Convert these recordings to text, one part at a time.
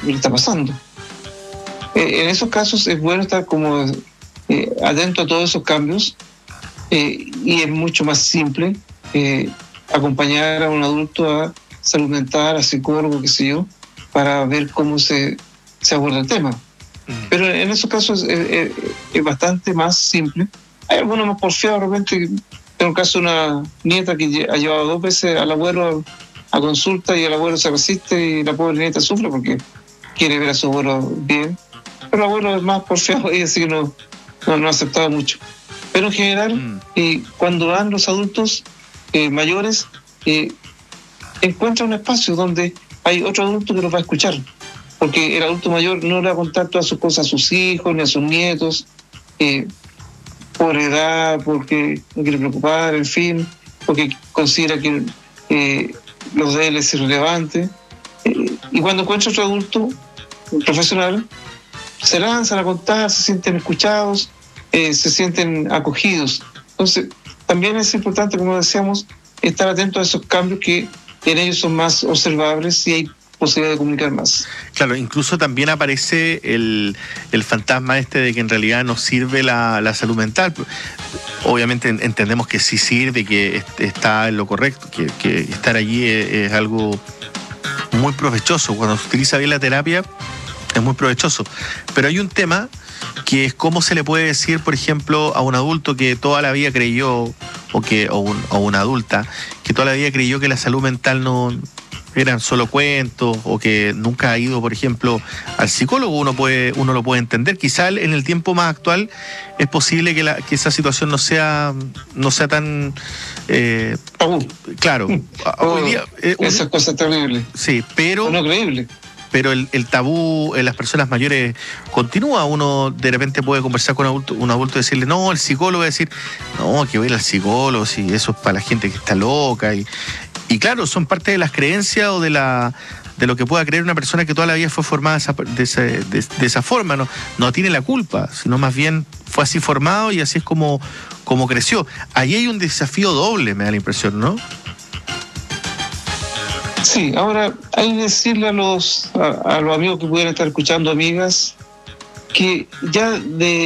le está pasando. En esos casos es bueno estar como atento a todos esos cambios, y es mucho más simple acompañar a un adulto a salud mental, a psicólogo, qué sé yo, para ver cómo se aborda el tema. Pero en esos casos es bastante más simple. Hay algunos más porfiados, de repente. Tengo el caso de una nieta que ha llevado 2 veces al abuelo a consulta y el abuelo se resiste y la pobre nieta sufre porque quiere ver a su abuelo bien. Pero el abuelo es más porfiado y así que no ha aceptado mucho. Pero en general, cuando van los adultos mayores, encuentran un espacio donde hay otro adulto que los va a escuchar. Porque el adulto mayor no le va a contar todas sus cosas a sus hijos ni a sus nietos, por edad, porque no quiere preocupar, en fin, porque considera que los de él es irrelevante. Y cuando encuentra otro adulto, un profesional, se lanzan a contar, se sienten escuchados, se sienten acogidos. Entonces, también es importante, como decíamos, estar atento a esos cambios que en ellos son más observables y hay posibilidad de comunicar más. Claro, incluso también aparece el fantasma de que en realidad no sirve la salud mental. Obviamente entendemos que sí sirve, que está en lo correcto, que estar allí es algo muy provechoso. Cuando se utiliza bien la terapia es muy provechoso. Pero hay un tema que es cómo se le puede decir, por ejemplo, a un adulto que toda la vida creyó, o una adulta, que toda la vida creyó que la salud mental no eran solo cuentos, o que nunca ha ido, por ejemplo, al psicólogo. Uno lo puede entender. Quizá en el tiempo más actual es posible que esa situación no sea tan claro. Hoy día esas cosas terribles. Sí, pero no creíble. Pero el tabú en las personas mayores continúa. Uno de repente puede conversar con un adulto y decirle, no, el psicólogo va a decir, no, que voy a ir al psicólogo, si eso es para la gente que está loca. Y claro, son parte de las creencias o de lo que pueda creer una persona que toda la vida fue formada de esa forma. No tiene la culpa, sino más bien fue así formado y así es como creció. Ahí hay un desafío doble, me da la impresión, ¿no? Sí, ahora hay que decirle a los amigos que pudieran estar escuchando, amigas, que ya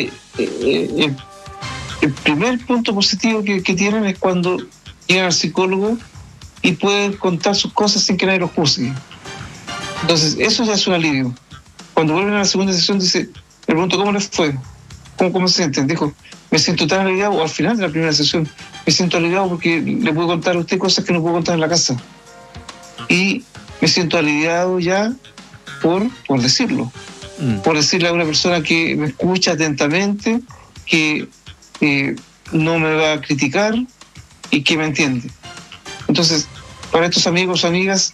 el primer punto positivo que tienen es cuando llegan al psicólogo y pueden contar sus cosas sin que nadie los juzgue. Entonces, eso ya es un alivio. Cuando vuelven a la segunda sesión, le pregunto, ¿cómo les fue? ¿Cómo se sienten? Dijo, me siento tan aliviado, o al final de la primera sesión, me siento aliviado porque le puedo contar a usted cosas que no puedo contar en la casa. Y me siento aliviado ya por decirlo. Por decirle a una persona que me escucha atentamente, que no me va a criticar y que me entiende. Entonces, para estos amigos o amigas,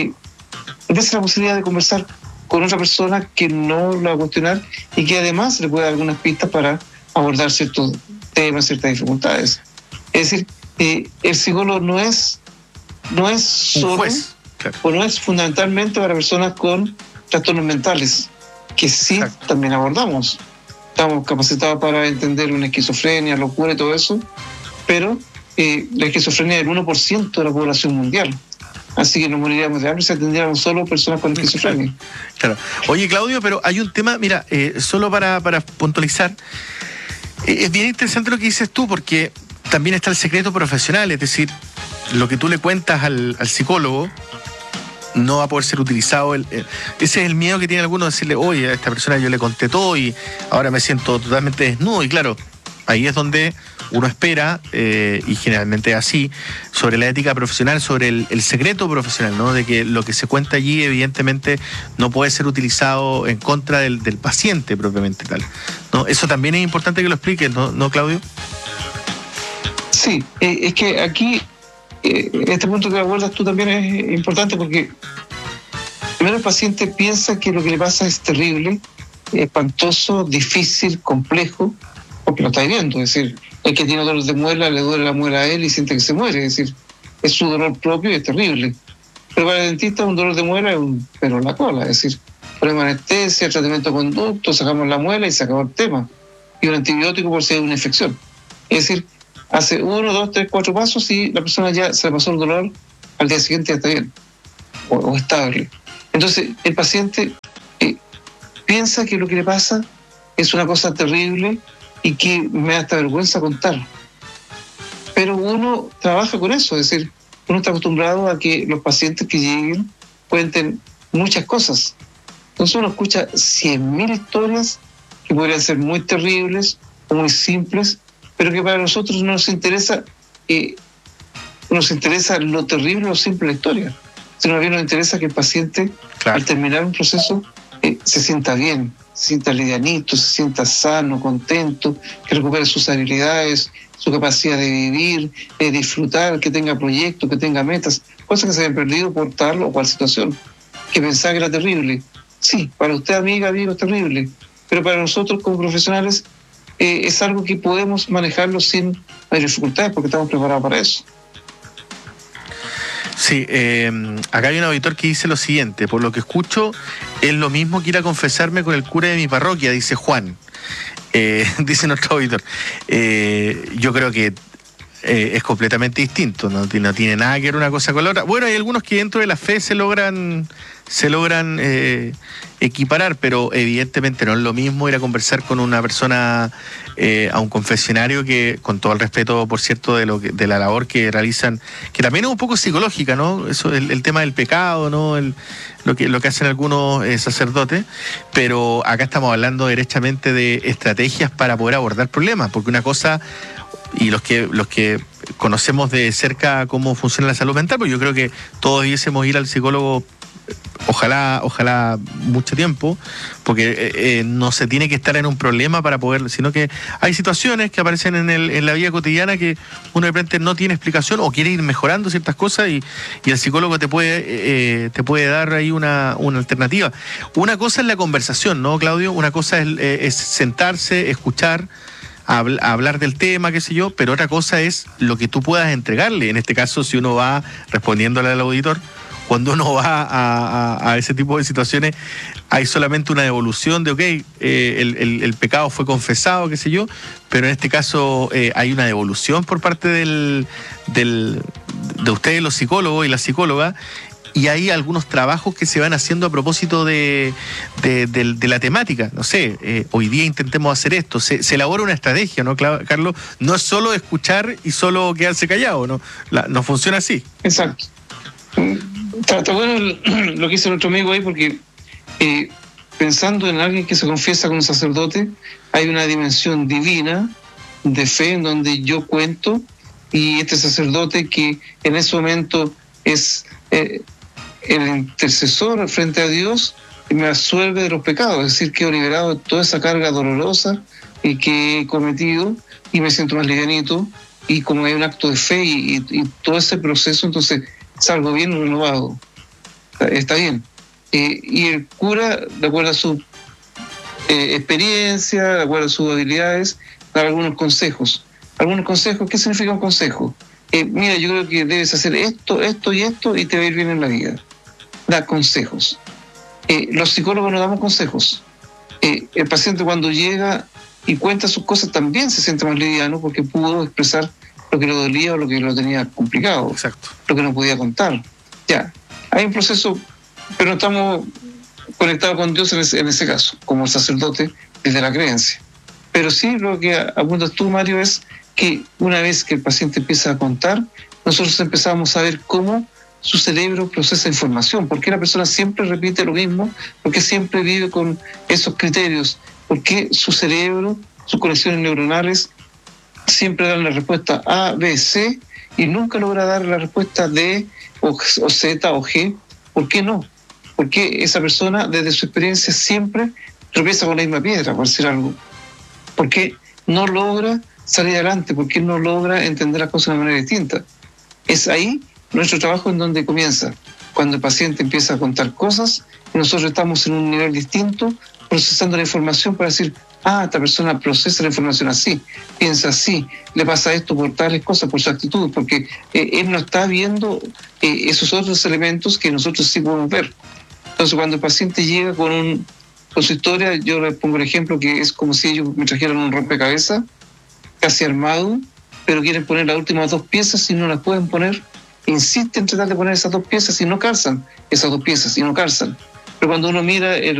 es la posibilidad de conversar con otra persona que no lo va a cuestionar y que además le puede dar algunas pistas para abordar ciertos temas, ciertas dificultades. Es decir, el psicólogo no es solo, juez, claro, o no es fundamentalmente para personas con trastornos mentales, que sí, exacto, también abordamos. Estamos capacitados para entender una esquizofrenia, locura y todo eso, pero la esquizofrenia es el 1% de la población mundial. Así que nos moriríamos de hambre si atendiéramos solo personas con esquizofrenia. Claro. Oye, Claudio, pero hay un tema, mira, solo para puntualizar, es bien interesante lo que dices tú, porque también está el secreto profesional, es decir, lo que tú le cuentas al psicólogo no va a poder ser utilizado. Ese es el miedo que tiene alguno, decirle, oye, a esta persona yo le conté todo y ahora me siento totalmente desnudo. Y claro, ahí es donde uno espera, y generalmente así, sobre la ética profesional, sobre el secreto profesional, ¿no? De que lo que se cuenta allí evidentemente no puede ser utilizado en contra del paciente propiamente tal, ¿no? Eso también es importante que lo expliques, ¿no, Claudio? Sí, es que aquí este punto que abordas tú también es importante porque primero el paciente piensa que lo que le pasa es terrible, espantoso, difícil, complejo, porque lo está viviendo. Es decir, el que tiene dolor de muela, le duele la muela a él y siente que se muere. Es decir, es su dolor propio y es terrible. Pero para el dentista un dolor de muela es un pero en la cola. Es decir, ponemos anestesia, tratamiento de conducto, sacamos la muela y se acabó el tema. Y un antibiótico por si hay una infección. Es decir, hace 1, 2, 3, 4 pasos y la persona ya se le pasó el dolor, al día siguiente ya está bien o estable. Entonces, el paciente piensa que lo que le pasa es una cosa terrible y que me da hasta vergüenza contar. Pero uno trabaja con eso, es decir, uno está acostumbrado a que los pacientes que lleguen cuenten muchas cosas. Entonces uno escucha 100.000 historias que podrían ser muy terribles o muy simples, pero que para nosotros no nos interesa lo terrible o simple de la historia, sino bien nos interesa que el paciente, claro, al terminar un proceso, se sienta bien, se sienta livianito, se sienta sano, contento, que recupere sus habilidades, su capacidad de vivir, de disfrutar, que tenga proyectos, que tenga metas, cosas que se habían perdido por tal o cual situación, que pensaba que era terrible. Sí, para usted, amigo, es terrible, pero para nosotros como profesionales es algo que podemos manejarlo sin mayores dificultades porque estamos preparados para eso. Sí, acá hay un auditor que dice lo siguiente: por lo que escucho, es lo mismo que ir a confesarme con el cura de mi parroquia, dice Juan. Dice nuestro auditor. Yo creo que es completamente distinto, no tiene nada que ver una cosa con la otra. Bueno, hay algunos que dentro de la fe se logran equiparar, pero evidentemente no es lo mismo ir a conversar con una persona a un confesionario, que, con todo el respeto, por cierto, de la labor que realizan, que también es un poco psicológica, ¿no? Eso, el tema del pecado, ¿no? Lo que hacen algunos sacerdotes, pero acá estamos hablando derechamente de estrategias para poder abordar problemas, porque una cosa, y los que conocemos de cerca cómo funciona la salud mental, pues yo creo que todos debiésemos ir al psicólogo, ojalá mucho tiempo, porque no se tiene que estar en un problema para poder, sino que hay situaciones que aparecen en la vida cotidiana que uno de repente no tiene explicación o quiere ir mejorando ciertas cosas, y el psicólogo te puede dar ahí una alternativa. Una cosa es la conversación, ¿no, Claudio? Una cosa es sentarse, escuchar, hablar del tema, qué sé yo, pero otra cosa es lo que tú puedas entregarle. En este caso, si uno va respondiéndole al auditor, cuando uno va a ese tipo de situaciones, hay solamente una devolución de, ok, el pecado fue confesado, qué sé yo, pero en este caso hay una devolución por parte de ustedes, los psicólogos y la psicóloga, y hay algunos trabajos que se van haciendo a propósito de la temática. No sé, hoy día intentemos hacer esto. Se elabora una estrategia, ¿no, Carlos? No es solo escuchar y solo quedarse callado, ¿no? No funciona así. Exacto. Está bueno lo que dice nuestro amigo ahí, porque pensando en alguien que se confiesa con un sacerdote, hay una dimensión divina de fe en donde yo cuento, y este sacerdote, que en ese momento es el intercesor frente a Dios, me absuelve de los pecados, es decir, quedo liberado de toda esa carga dolorosa que he cometido y me siento más livianito, y como hay un acto de fe y todo ese proceso, entonces salgo bien renovado. Está bien. Y el cura, de acuerdo a su experiencia, de acuerdo a sus habilidades, da algunos consejos. ¿Algunos consejos? ¿Qué significa un consejo? Mira, yo creo que debes hacer esto, esto y esto, y te va a ir bien en la vida. Da consejos. Los psicólogos nos damos consejos. El paciente, cuando llega y cuenta sus cosas, también se siente más liviano porque pudo expresar lo que le dolía o lo que lo tenía complicado. Exacto. Lo que no podía contar. Ya, hay un proceso, pero no estamos conectados con Dios en ese caso, como el sacerdote desde la creencia. Pero sí, lo que apuntas tú, Mario, es que una vez que el paciente empieza a contar, nosotros empezamos a ver cómo su cerebro procesa información, por qué la persona siempre repite lo mismo, por qué siempre vive con esos criterios, por qué su cerebro, sus conexiones neuronales siempre dan la respuesta A, B, C, y nunca logra dar la respuesta D o Z o G. ¿Por qué no? Porque esa persona, desde su experiencia, siempre tropieza con la misma piedra, por decir algo. ¿Por qué no logra salir adelante? ¿Por qué no logra entender las cosas de una manera distinta? Es ahí nuestro trabajo en donde comienza, cuando el paciente empieza a contar cosas y nosotros estamos en un nivel distinto, procesando la información para decir, esta persona procesa la información así, piensa así, le pasa esto por tales cosas, por su actitud, porque él no está viendo esos otros elementos que nosotros sí podemos ver. Entonces, cuando el paciente llega con su historia, yo le pongo el ejemplo que es como si ellos me trajeran un rompecabezas casi armado, pero quieren poner las últimas 2 piezas y no las pueden poner. Insisten en tratar de poner esas 2 piezas y no calzan esas 2 piezas y no calzan. Pero cuando uno mira